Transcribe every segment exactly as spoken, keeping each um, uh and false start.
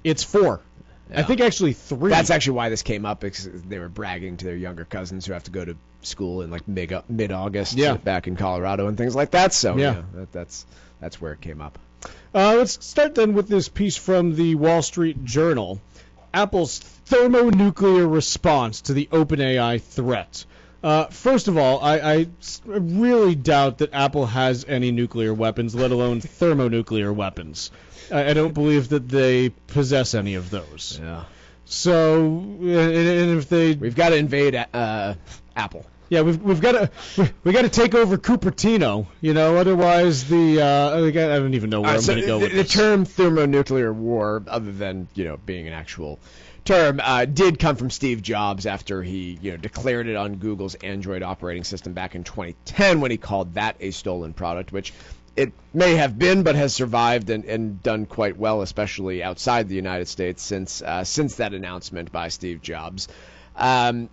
It's four. Yeah. I think actually three. That's actually why this came up, because they were bragging to their younger cousins who have to go to school in like mid mid August yeah. back in Colorado and things like that. So yeah, yeah that, that's that's where it came up. Uh, let's start then with this piece from the Wall Street Journal. Apple's thermonuclear response to the OpenAI threat. Uh, first of all, I, I really doubt that Apple has any nuclear weapons, let alone thermonuclear weapons. I, I don't believe that they possess any of those. Yeah. So, and, and if they, we've got to invade uh, Apple. Yeah, we've we've got to we, we got to take over Cupertino, you know. Otherwise, the uh, I don't even know where uh, I'm so going to go the, with the this. term thermonuclear war, other than you know being an actual term, uh, did come from Steve Jobs after he you know declared it on Google's Android operating system back in twenty ten when he called that a stolen product, which it may have been, but has survived and, and done quite well, especially outside the United States since uh, since that announcement by Steve Jobs. Um,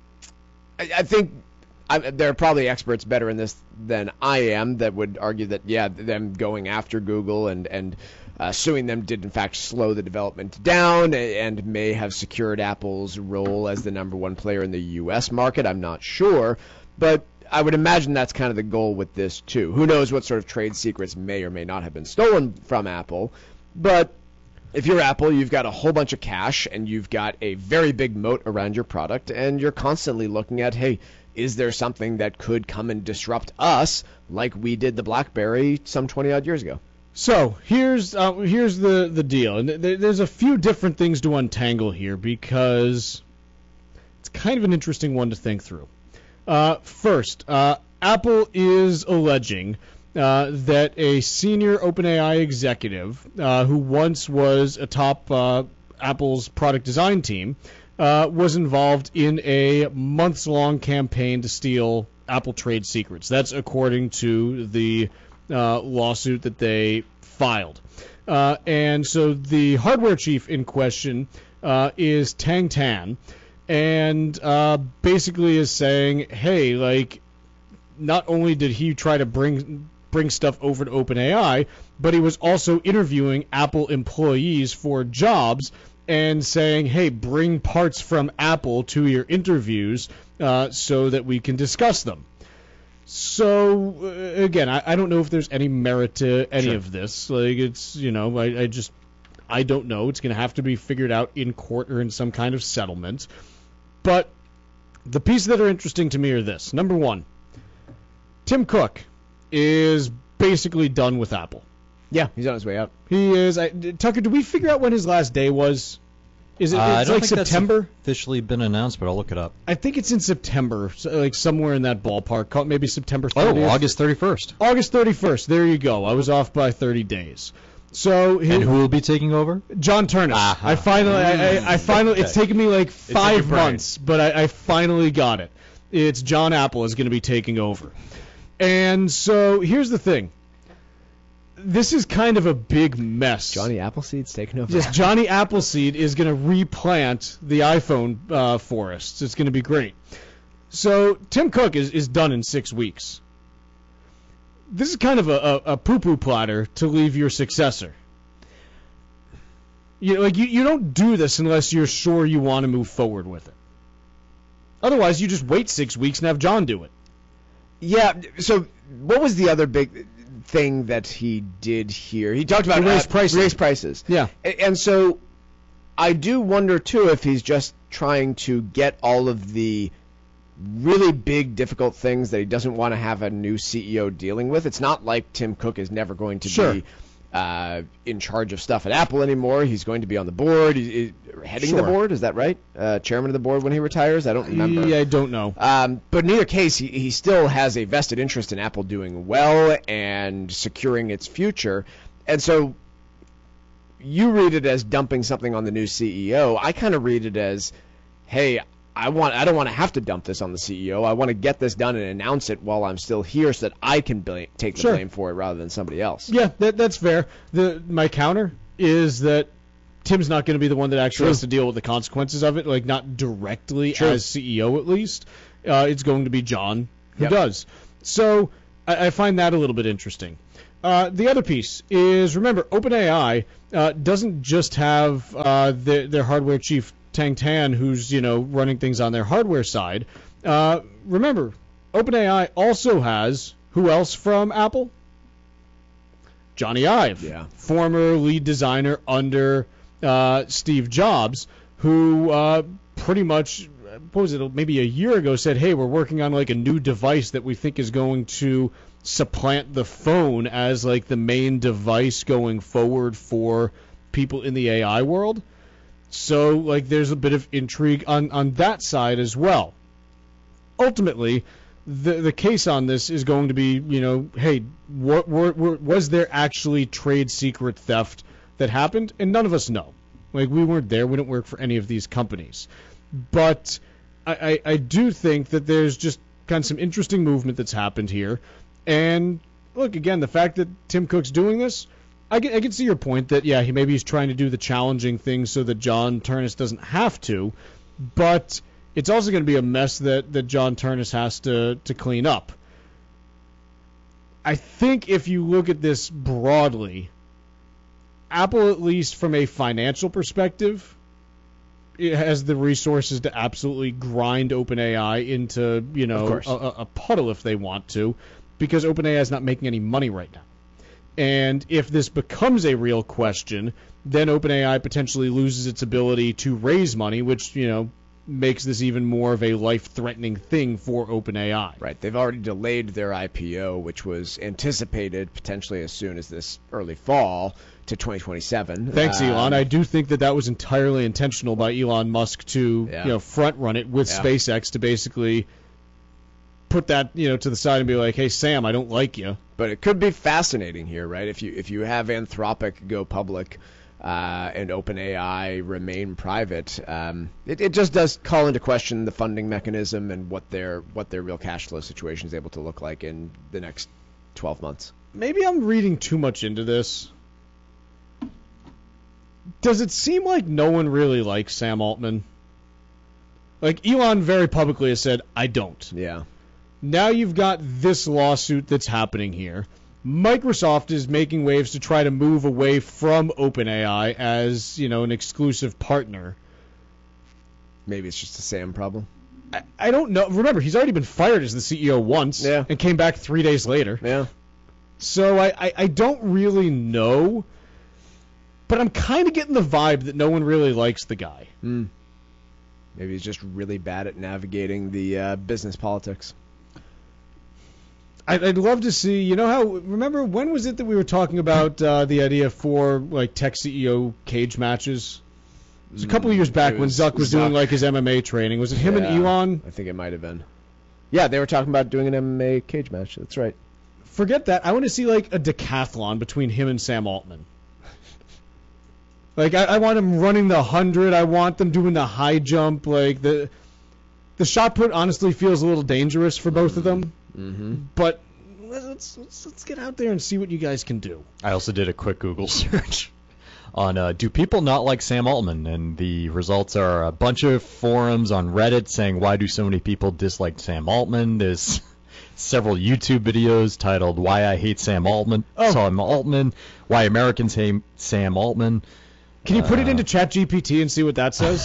I, I think I, there are probably experts better in this than I am that would argue that, yeah, them going after Google and, and uh, suing them did, in fact, slow the development down and, and may have secured Apple's role as the number one player in the U S market. I'm not sure, but I would imagine that's kind of the goal with this, too. Who knows what sort of trade secrets may or may not have been stolen from Apple, but if you're Apple, you've got a whole bunch of cash, and you've got a very big moat around your product, and you're constantly looking at, hey, is there something that could come and disrupt us like we did the BlackBerry some twenty-odd years ago? So here's uh, here's the, the deal. And th- there's a few different things to untangle here because it's kind of an interesting one to think through. Uh, first, uh, Apple is alleging Uh, that a senior OpenAI executive uh, who once was atop uh, Apple's product design team uh, was involved in a months-long campaign to steal Apple trade secrets. That's according to the uh, lawsuit that they filed. Uh, and so the hardware chief in question uh, is Tang Tan, and uh, basically is saying, hey, like, not only did he try to bring bring stuff over to OpenAI, but he was also interviewing Apple employees for jobs and saying, hey, bring parts from Apple to your interviews uh, so that we can discuss them. So, uh, again, I, I don't know if there's any merit to any Sure. of this. Like, it's, you know, I, I just, I don't know. It's going to have to be figured out in court or in some kind of settlement. But the pieces that are interesting to me are this. Number one, Tim Cook is basically done with Apple. Yeah, he's on his way out. He is. I, Tucker, did we figure out when his last day was? Is it Uh, I it's don't like think September? that's officially been announced, but I'll look it up. I think it's in September, so, like somewhere in that ballpark. Call it maybe September Oh, thirtieth. August thirty-first. August thirty-first. There you go. I was off by thirty days. So he, And who will be taking over? John Turnus. Uh-huh. I finally, I, I, I finally. It's taken me like in five your brain. months, but I, I finally got it. It's John Apple is going to be taking over. And so here's the thing. This is kind of a big mess. Johnny Appleseed's taking over. Yes, Johnny Appleseed is going to replant the iPhone uh, forests. It's going to be great. So Tim Cook is, is done in six weeks. This is kind of a, a, a poo-poo platter to leave your successor. You like you, you don't do this unless you're sure you want to move forward with it. Otherwise, you just wait six weeks and have John do it. Yeah, so what was the other big thing that he did here? He talked about He raised uh, prices. Raised prices. Yeah. A- And so I do wonder, too, if he's just trying to get all of the really big, difficult things that he doesn't want to have a new C E O dealing with. It's not like Tim Cook is never going to Sure. be uh, in charge of stuff at Apple anymore. He's going to be on the board. He's, he's heading Sure. the board, is that right? Uh, chairman of the board when he retires? I don't remember. Yeah, I don't know. Um, but in either case, he, he still has a vested interest in Apple doing well and securing its future. And so you read it as dumping something on the new C E O. I kind of read it as, hey, I want I don't want to have to dump this on the C E O. I want to get this done and announce it while I'm still here so that I can bl- take the Sure. blame for it rather than somebody else. Yeah, that, that's fair. The my counter is that Tim's not going to be the one that actually True. has to deal with the consequences of it, like not directly True. as C E O at least. Uh, it's going to be John who Yep. does. So I, I find that a little bit interesting. Uh, the other piece is, remember, OpenAI uh, doesn't just have uh, their, their hardware chief, Tang Tan, who's, you know, running things on their hardware side. Uh, remember, OpenAI also has, who else from Apple? Johnny Ive, Yeah. former lead designer under uh, Steve Jobs, who uh, pretty much, what was it, maybe a year ago said, hey, we're working on like a new device that we think is going to supplant the phone as like the main device going forward for people in the A I world. So like there's a bit of intrigue on, on that side as well. Ultimately, the the case on this is going to be, you know, hey, what, what, what was there actually trade secret theft that happened? And none of us know. Like, we weren't there. We don't work for any of these companies. But I, I, I do think that there's just kind of some interesting movement that's happened here. And look, again, the fact that Tim Cook's doing this, I can, I can see your point that, yeah, he maybe he's trying to do the challenging thing so that John Ternus doesn't have to. But it's also going to be a mess that, that John Ternus has to, to clean up. I think if you look at this broadly, Apple, at least from a financial perspective, it has the resources to absolutely grind OpenAI into, you know, a, a puddle if they want to, because OpenAI is not making any money right now. And if this becomes a real question, then OpenAI potentially loses its ability to raise money, which, you know, makes this even more of a life-threatening thing for OpenAI. Right. They've already delayed their I P O, which was anticipated potentially as soon as this early fall, to twenty twenty-seven. Thanks, um, Elon. I do think that that was entirely intentional by Elon Musk to, Yeah. you know, front-run it with Yeah. SpaceX to basically put that, you know, to the side and be like, hey, Sam, I don't like you. But it could be fascinating here, right? If you if you have Anthropic go public uh, and OpenAI remain private, um, it, it just does call into question the funding mechanism and what their what their real cash flow situation is able to look like in the next twelve months. Maybe I'm reading too much into this. Does it seem like no one really likes Sam Altman? Like, Elon very publicly has said, I don't. Yeah. Now you've got this lawsuit that's happening here. Microsoft is making waves to try to move away from OpenAI as, you know, an exclusive partner. Maybe it's just a Sam problem. I, I don't know. Remember, he's already been fired as the C E O once Yeah. and came back three days later. Yeah. So I, I, I don't really know, but I'm kind of getting the vibe that no one really likes the guy. Hmm. Maybe he's just really bad at navigating the uh, business politics. I'd, I'd love to see, you know how, remember, when was it that we were talking about uh, the idea for, like, tech C E O cage matches? It was a couple of years back It when was Zuck was Zuck. doing, like, his M M A training. Was it him Yeah, and Elon? I think it might have been. Yeah, they were talking about doing an M M A cage match. That's right. Forget that. I want to see, like, a decathlon between him and Sam Altman. Like, I, I want him running the hundred. I want them doing the high jump. Like, the the shot put honestly feels a little dangerous for both of them. Mm-hmm. But let's, let's let's get out there and see what you guys can do. I also did a quick Google search on uh, do people not like Sam Altman, and the results are a bunch of forums on Reddit saying why do so many people dislike Sam Altman. There's several YouTube videos titled Why I Hate Sam Altman, Oh. Sam Altman, Why Americans Hate Sam Altman. Can you put it Uh, into ChatGPT and see what that says?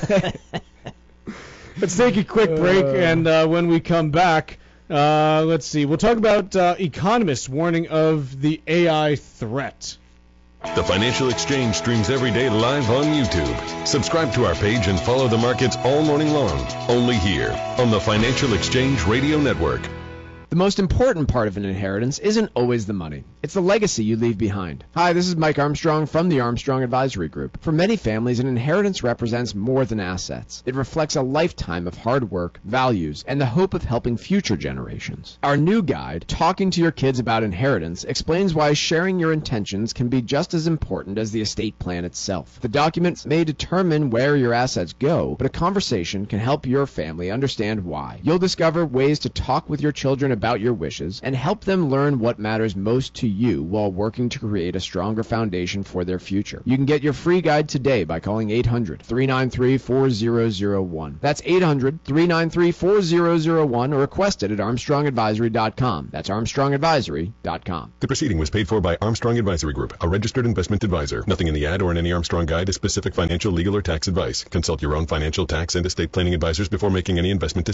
Let's take a quick break, and uh, when we come back, uh, let's see. We'll talk about uh, economists warning of the A I threat. The Financial Exchange streams every day live on YouTube. Subscribe to our page and follow the markets all morning long, only here on the Financial Exchange Radio Network. The most important part of an inheritance isn't always the money. It's the legacy you leave behind. Hi, this is Mike Armstrong from the Armstrong Advisory Group. For many families, an inheritance represents more than assets. It reflects a lifetime of hard work, values, and the hope of helping future generations. Our new guide, Talking to Your Kids About Inheritance, explains why sharing your intentions can be just as important as the estate plan itself. The documents may determine where your assets go, but a conversation can help your family understand why. You'll discover ways to talk with your children about your wishes and help them learn what matters most to you while working to create a stronger foundation for their future. You can get your free guide today by calling eight hundred, three nine three, four zero zero one. That's eight hundred, three nine three, four zero zero one, or request it at armstrong advisory dot com. That's armstrong advisory dot com. The proceeding was paid for by Armstrong Advisory Group, a registered investment advisor. Nothing in the ad or in any Armstrong guide is specific financial, legal, or tax advice. Consult your own financial, tax, and estate planning advisors before making any investment decisions.